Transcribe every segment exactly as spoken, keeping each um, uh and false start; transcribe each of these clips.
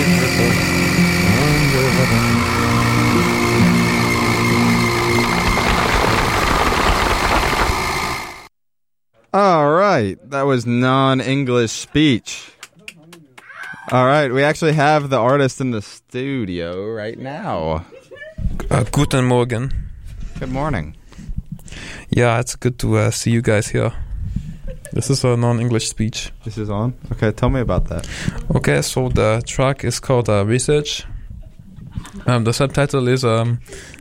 All right, that was non-English speech. All right, we actually have the artist in the studio right now. Uh, guten Morgen. Good morning. Yeah, it's good to uh, see you guys here. This is a non-English speech. This is on? Okay, tell me about that. Okay, so the track is called uh, Research. Um, the subtitle is um,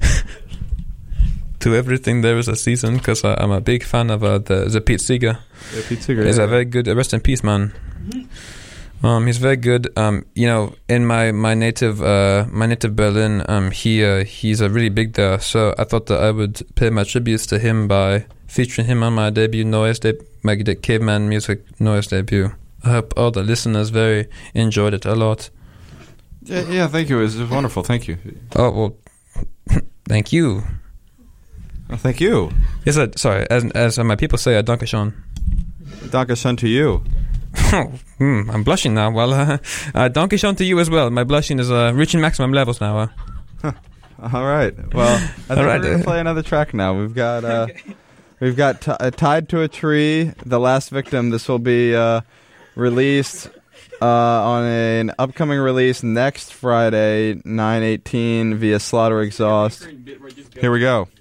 To Everything There Is a Season, because uh, I'm a big fan of uh, the, the Pete Seeger. Yeah, Pete Seeger. He's yeah. a very good, uh, rest in peace, man. Um, he's very good. Um, you know, in my my native uh, my native Berlin, um, he uh, he's a really big there. So I thought that I would pay my tributes to him by featuring him on my debut Noise, de- my de- Caveman Music Noise debut. I hope all the listeners very enjoyed it a lot. Yeah, yeah. Thank you. It was wonderful. Thank you. Oh well, thank you. Well, thank you. Yes, uh, sorry. As as my people say, uh, danke schön. Danke schön to you. Oh, mm, I'm blushing now. Well, uh, uh, danke schön to you as well. My blushing is uh, reaching maximum levels now. Uh. Huh. All right. Well, I think right. we're gonna play another track now. We've got uh, we've got t- uh, Tied to a Tree, The Last Victim. This will be uh, released uh, on an upcoming release next Friday, nine eighteen, via Slaughter Exhaust. Here we go.